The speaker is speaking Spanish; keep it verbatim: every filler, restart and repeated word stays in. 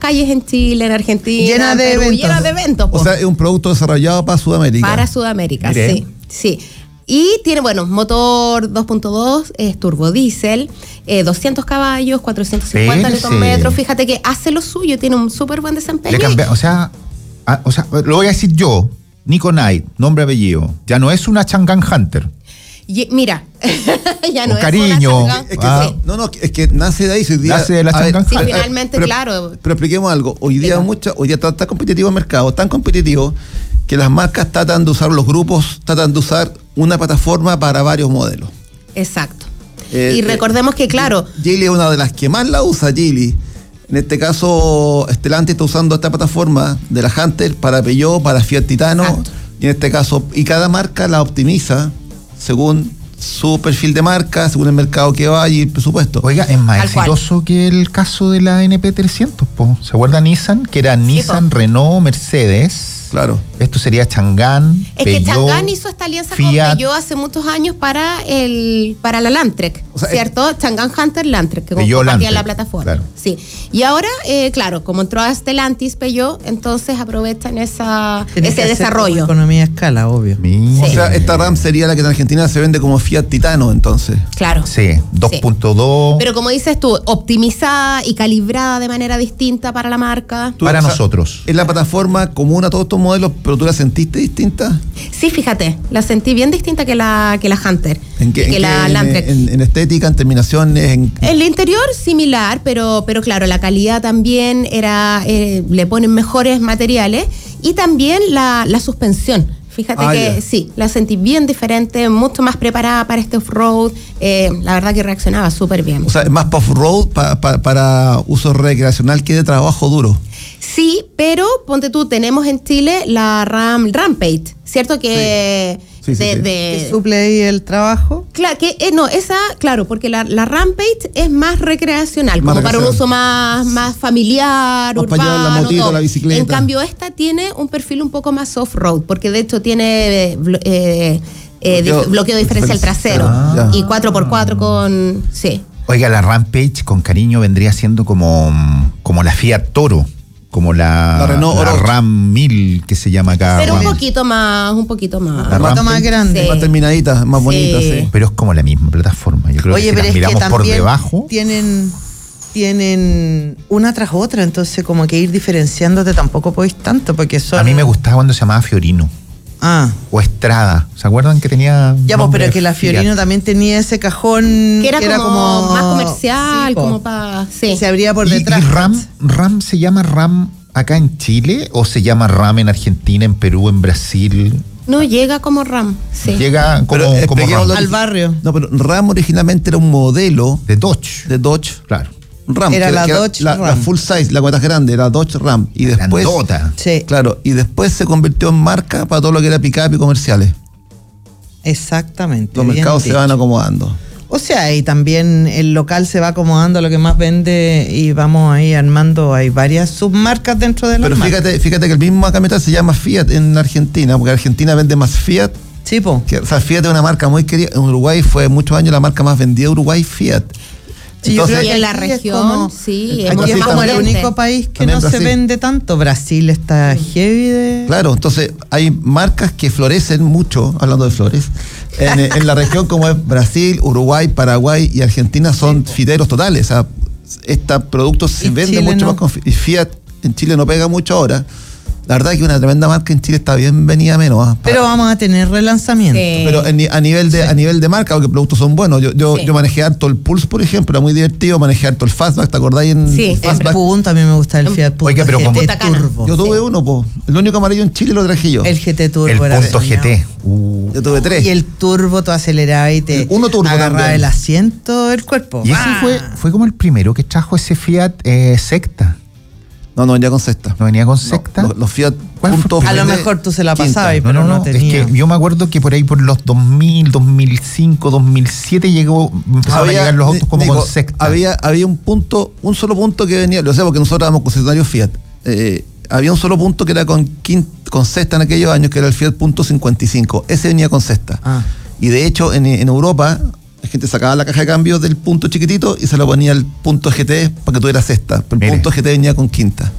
calles en Chile, en Argentina, llena de Perú, eventos. llena de eventos. O sea, es un producto desarrollado para Sudamérica. Para Sudamérica, Mire. sí, sí. Y tiene, bueno, motor dos punto dos, es turbodiesel, eh, doscientos caballos, cuatrocientos cincuenta Espérese. newton metros. Fíjate que hace lo suyo, tiene un súper buen desempeño. Le cambia- o sea, a- o sea, lo voy a decir yo, Nico Knight, nombre, apellido, ya no es una Chang'an Hunter. Y, mira, ya no Con es cariño. una Chang'an. Es que, Ah. Sí. no, no, es que nace de ahí. Hoy día, Nace de la a ver, Chang'an Sí, Ah, finalmente, pero, claro. Pero expliquemos algo. Hoy día Diga. mucha, hoy día está tan competitivo el mercado, tan competitivo, que las marcas tratan de usar, los grupos tratan de usar una plataforma para varios modelos. Exacto. Eh, y eh, recordemos que, claro, Geely es una de las que más la usa, Geely. En este caso, Stellantis está usando esta plataforma de la Hunter para Peugeot, para Fiat Titano. Exacto. Y en este caso, y cada marca la optimiza según su perfil de marca, según el mercado que va y el presupuesto. Oiga, es más Tal cual. exitoso que el caso de la N P trescientos, po. ¿Se acuerda Nissan? Que era Nissan, po. Renault, Mercedes. Claro. Esto sería Chang'an, es que Peugeot, Chang'an hizo esta alianza Fiat. con Peugeot hace muchos años para el para la Landtrek, O sea, ¿cierto? Chang'an Hunter Landtrek, que Peugeot compartían la Landtrek, plataforma. claro. Sí. Y ahora, eh, claro, como entró a Stellantis Peugeot, entonces aprovechan esa, Tiene ese que hacer desarrollo. como economía de escala, obvio. Mira. O sea, esta RAM sería la que en Argentina se vende como Fiat Titano, entonces. Claro. Sí, dos punto dos Pero como dices tú, optimizada y calibrada de manera distinta para la marca. Tú, para o sea, nosotros. Es la plataforma común a todos estos modelos, pero tú la sentiste distinta. Sí, fíjate, la sentí bien distinta que la que la Hunter. ¿En qué? que en, la qué? en, Landtrek. en- en estética, en terminaciones, en. El interior similar, pero, pero claro, la calidad también era, eh, le ponen mejores materiales y también la, la suspensión. Fíjate Ah, que ya. sí, la sentí bien diferente, mucho más preparada para este off-road. Eh, la verdad que reaccionaba súper bien. O sea, es más para off-road, pa- pa- para uso recreacional que de trabajo duro. Sí, pero ponte tú, tenemos en Chile la Ram Rampage, ¿cierto? Que Sí, sí, de, sí. de- Que suple ahí el trabajo. Claro, que eh, no, esa, claro, porque la, la Rampage es más recreacional, Más como para un recreacional. uso más, más familiar, Más para urbano. llevar la motito, todo. la bicicleta. En cambio, esta tiene un perfil un poco más off-road, porque de hecho tiene eh, blo- eh, eh, Bloqueo- dif- bloqueo diferencial trasero Ah, ya. y cuatro por cuatro con. Sí. Oiga, la Rampage con cariño vendría siendo como, como la Fiat Toro, como la, La Renault la Oroch. RAM mil que se llama acá. Pero un Ram. poquito más, un poquito más. La Un poquito más Rampage. grande. Sí. Más terminadita, más Sí. bonita, sí. Pero es como la misma plataforma. Yo creo Oye, que si pero las es que miramos por también debajo. tienen tienen una tras otra, entonces como que ir diferenciándote tampoco podéis tanto, porque son... A mí me gustaba cuando se llamaba Fiorino Ah, o Estrada. ¿Se acuerdan que tenía? ya, pues, nombre pero que la Fiat? Fiorino también tenía ese cajón Que era, como, más comercial, sí, po. como para. Sí. Se abría por ¿Y, detrás. y RAM, RAM se llama RAM acá en Chile o se llama RAM en Argentina, en Perú, en Brasil? No llega como RAM. Sí. Llega como, Pero, como expliquemos RAM. lo Al que- barrio. No, pero RAM originalmente era un modelo De Dodge. de Dodge Claro. RAM. Era que la que Dodge la, RAM. la full size, la cuenta grande, era Dodge RAM. Y después. Grandota. Sí, Claro, y después se convirtió en marca para todo lo que era pick-up y comerciales. exactamente. Los bien mercados se dicho. van acomodando. O sea, y también el local se va acomodando a lo que más vende y vamos ahí armando, hay varias submarcas dentro de la Pero fíjate, fíjate que el mismo camioneta se llama Fiat en Argentina, porque Argentina vende más Fiat. Sí, po. Que, o sea, Fiat es una marca muy querida. En Uruguay fue muchos años la marca más vendida de Uruguay, Fiat. Y yo creo Y que en la aquí es región, como- sí, es Aquí mucho es más como el potente. único país que También no se Brasil. vende tanto. Brasil está heavy de... Claro, entonces hay marcas que florecen mucho, hablando de flores, en, en la región como es Brasil, Uruguay, Paraguay y Argentina son fiteros totales. O sea, estos productos se Y venden Chile mucho no. más con Fiat. Y Fiat en Chile no pega mucho ahora. La verdad es que una tremenda marca en Chile está bien venida menos. ¿ah? Pero vamos a tener relanzamiento. Sí. Pero en ni- a nivel de a nivel de marca, porque los productos son buenos. Yo yo, Sí. yo manejé harto el Pulse, por ejemplo, era muy divertido. Manejé harto el Fastback, ¿te acordáis? En Sí. El Fastback? Punto, a mí me gusta el Fiat Punto. Oiga, pero G T como- Punta Cana. Turbo. Yo tuve Sí. uno, po. El único amarillo en Chile lo traje yo. El G T Turbo. El era punto G soñado. T. Uh. Yo tuve tres. Y el turbo, tú acelerabas y te El uno turbo agarraba también. el asiento del cuerpo. Y ese ¡Ah! fue, fue como el primero que trajo ese Fiat eh, Secta. No, no venía con cesta. ¿No venía con No, Secta? los, los Fiat ¿Cuál fue? puntos A lo de mejor tú se la quinta. pasabas, No, pero no, no, no, es tenía. que yo me acuerdo que por ahí por los dos mil, dos mil cinco, dos mil siete llegó, empezaron a llegar los autos como Nico, con Secta. Había, había un punto, un solo punto que venía, lo sé porque nosotros éramos concesionarios Fiat. Eh, había un solo punto que era con, quin- con cesta en aquellos años, que era el Fiat punto cincuenta y cinco. Ese venía con cesta. Ah. Y de hecho, en, en Europa, la gente sacaba la caja de cambio del punto chiquitito y se lo ponía al punto G T para que tuviera cesta. Pero el Mire. punto G T venía con quinta.